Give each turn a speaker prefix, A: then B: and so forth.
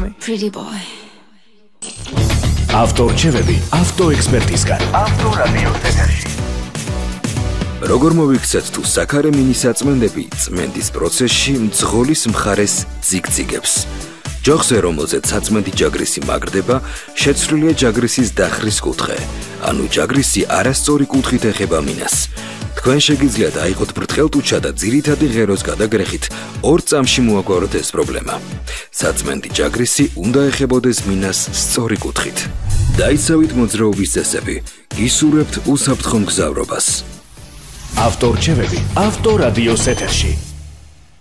A: მამამი.
B: Pretty boy.
C: ავტორჩევები ავტოექსპერტისგან.
D: ავტორადიოს ეთერში.
E: როგორ მოვიქცეთ თუ საქარე მინისაწმენდები წმენდის პროცესში მძღოლის მხარეს ძიგძიგებს. ჯოხზე, რომელზეც საწმენდი ჯაგრისი მაგრდება, შეცვლილია ჯაგრისის დახრის კუთხე, ანუ ჯაგრისი არასწორი კუთხით ეხება მინას. თქვენ შეგიძლიათ აიღოთ ბრტყელ ტუჩა და ძირითადი ღეროს გადაგრეხით 2 წამში მოაგვაროთ ეს პრობლემა. საწმენდი ჯაგრისი უნდა ეხებოდეს მინას სწორი კუთხით. დაიცავით მოძრაობის წესები, გისურვებთ უსაფრთხო მგზავრობას.
C: ავტორჩევები ავტორადიოს ეთერში.